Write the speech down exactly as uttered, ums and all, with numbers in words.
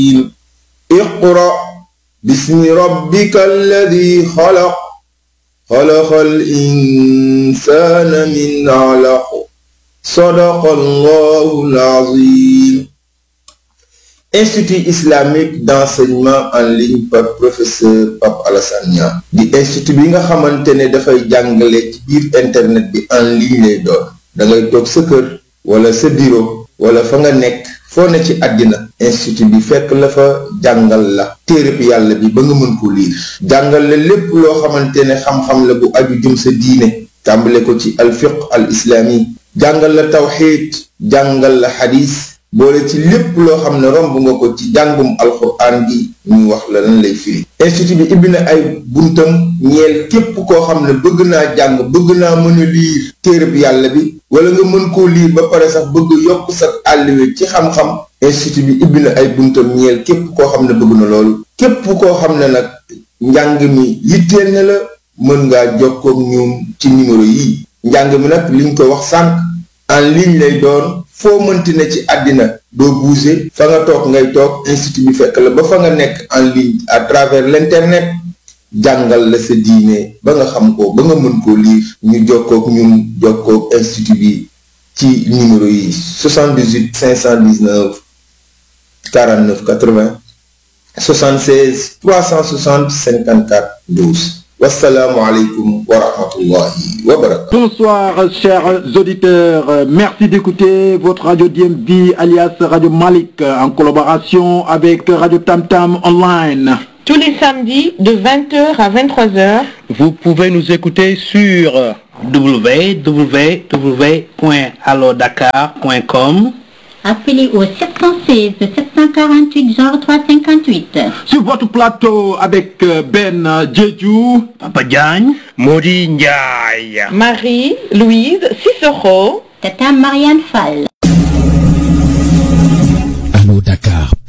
اقرأ باسم ربك الذي خلق خلق الإنسان من علق صدق الله العظيم. Institut islamique d'enseignement en ligne par professeur Pape Alassane Niang di institut bi nga xamante ne dafay jàngale ci biir internet bi en ligne lay doon da ngay toog sa kër wala sa bureau wala fa nga nekk foo ne ci àddina institut bi fekk la fa jàngal la téereb yàlla bi ba nga mën ko liir jàngal la lépp loo xamante ne xam-xam la bu aju jëm sa diine tàmbale ko ci al fiqh al islami jàngal la tawxiid jàngal la xadis boole ci lépp loo xam ne romb nga ko ci jàngum alxuraan gi ñu wax la lan lay firi. institut bi ibbi na ay buntam ñeel képp koo xam ne bëgg naa jàng bëgg naa mën a liir téereb yàlla bi wala nga mën koo liir ba pare sax bëgg yokk sa àlliwe ci xam-xam institut bi ibbi na ay buntam ñeel képp koo xam ne bëgg na loolu képp koo xam ne nag njàng mi yitteel na la mën ngaa jokkoo ak ñoom ci numéro yi njàng mi nag liñ ko wax sànq en ligne lay doon foo mënti ne ci àddina doo bouger fa nga toog ngay toog institut bi fekk la ba fa nga nekk en ligne à travers l'internet jàngal la sa diine ba nga xam ko ba nga mën koo lire ñu jokkook ñun jokkook institut bi ci numéro yi soixante-dix-huit cinq cent dix-neuf quarante-neuf quatre-vingts soixante-seize trois cent soixante cinquante-quatre douze. Wassalamu alaikum wa rahmatullahi wa barakatuh. Bonsoir chers auditeurs, merci d'écouter votre radio D M V alias Radio Malik en collaboration avec Radio Tam Tam Online. Tous les samedis de vingt heures à vingt-trois heures. Vous pouvez nous écouter sur w w w point allo dakar point com. Appelez au sept cent seize sept cent quarante-huit zéro trois cinquante-huit. Sur votre plateau avec Ben Djedjou, Papa Diagne, Modi Ndiaye, Marie-Louise Cicero, Tata Marianne Fall. allo dakar